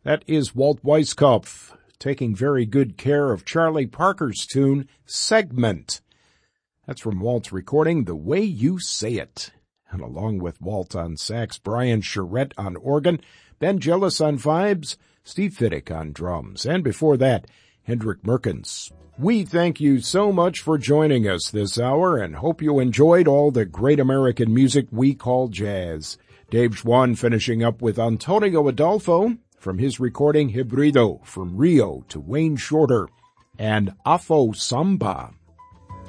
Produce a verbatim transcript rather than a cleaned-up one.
That is Walt Weiskopf taking very good care of Charlie Parker's tune, Segment. That's from Walt's recording, The Way You Say It. And along with Walt on sax, Brian Charette on organ, Ben Gillis on vibes, Steve Fiddick on drums, and before that, Hendrik Merkens. We thank you so much for joining us this hour and hope you enjoyed all the great American music we call jazz. Dave Schwann finishing up with Antonio Adolfo from his recording Hybrido, From Rio to Wayne Shorter, and Afo Samba